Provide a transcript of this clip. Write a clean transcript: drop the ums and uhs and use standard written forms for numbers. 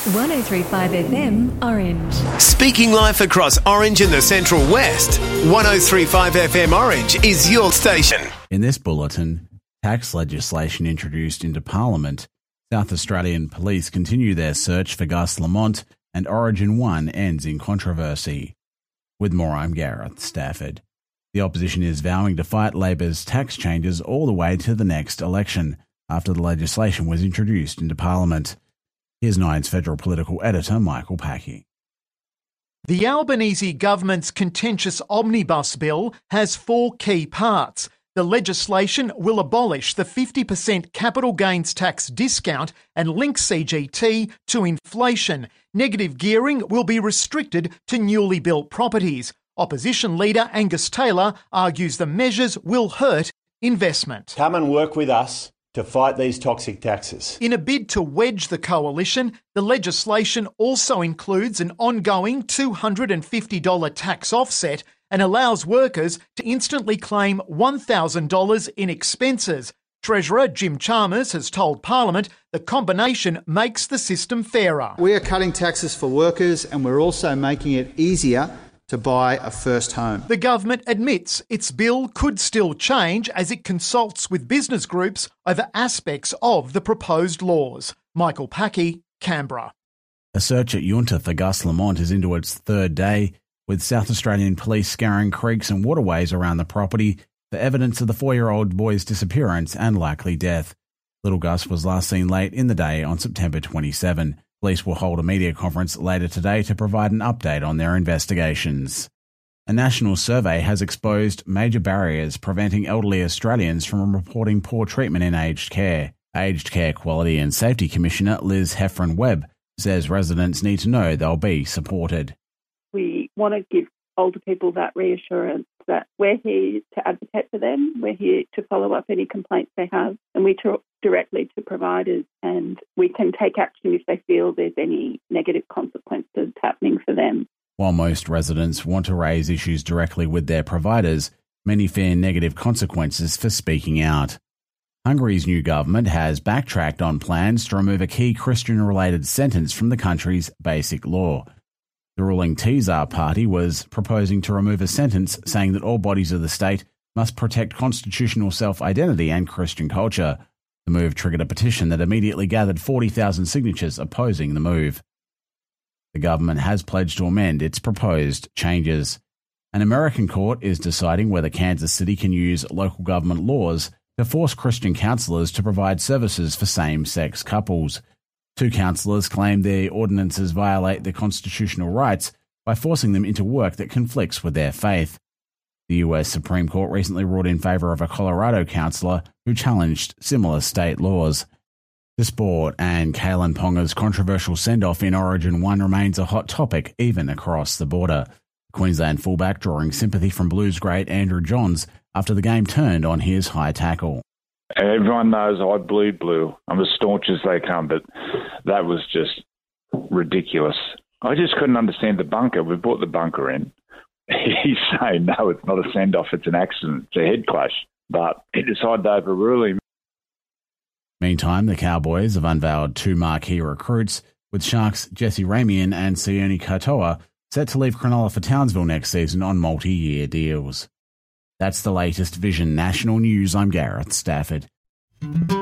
103.5 FM Orange. Speaking life across Orange and the Central West, 103.5 FM Orange is your station. In this bulletin, tax legislation introduced into Parliament, South Australian police continue their search for Gus Lamont, and Origin 1 ends in controversy. With more, I'm Gareth Stafford. The opposition is vowing to fight Labor's tax changes all the way to the next election, after the legislation was introduced into Parliament. Here's Nine's federal political editor, Michael Packey. The Albanese government's contentious omnibus bill has four key parts. The legislation will abolish the 50% capital gains tax discount and link CGT to inflation. Negative gearing will be restricted to newly built properties. Opposition leader Angus Taylor argues the measures will hurt investment. Come and work with us to fight these toxic taxes. In a bid to wedge the coalition, the legislation also includes an ongoing $250 tax offset and allows workers to instantly claim $1,000 in expenses. Treasurer Jim Chalmers has told Parliament the combination makes the system fairer. We are cutting taxes for workers and we're also making it easier to buy a first home. The government admits its bill could still change as it consults with business groups over aspects of the proposed laws. Michael Packey, Canberra. A search at Yunta for Gus Lamont is into its third day, with South Australian police scouring creeks and waterways around the property for evidence of the 4-year-old boy's disappearance and likely death. Little Gus was last seen late in the day on September 27. Police will hold a media conference later today to provide an update on their investigations. A national survey has exposed major barriers preventing elderly Australians from reporting poor treatment in aged care. Aged Care Quality and Safety Commissioner Liz Heffron-Webb says residents need to know they'll be supported. We want to give older people that reassurance that we're here to advocate for them, we're here to follow up any complaints they have, and we talk directly to providers and we can take action if they feel there's any negative consequences happening for them. While most residents want to raise issues directly with their providers, many fear negative consequences for speaking out. Hungary's new government has backtracked on plans to remove a key Christian-related sentence from the country's basic law. The ruling Tisza party was proposing to remove a sentence saying that all bodies of the state must protect constitutional self-identity and Christian culture. The move triggered a petition that immediately gathered 40,000 signatures opposing the move. The government has pledged to amend its proposed changes. An American court is deciding whether Kansas City can use local government laws to force Christian counsellors to provide services for same-sex couples. 2 counsellors claim their ordinances violate their constitutional rights by forcing them into work that conflicts with their faith. The US Supreme Court recently ruled in favour of a Colorado counsellor who challenged similar state laws. The sport, and Kalen Ponga's controversial send-off in Origin 1 remains a hot topic even across the border. Queensland fullback drawing sympathy from Blues great Andrew Johns after the game turned on his high tackle. Everyone knows I bleed blue. I'm as staunch as they come, but that was just ridiculous. I just couldn't understand the bunker. We brought the bunker in. He's saying, no, it's not a send-off, it's an accident, it's a head clash. But he decided to overrule him. Meantime, the Cowboys have unveiled 2 marquee recruits, with Sharks' Jesse Ramian and Sione Katoa set to leave Cronulla for Townsville next season on multi-year deals. That's the latest Vision National News. I'm Gareth Stafford.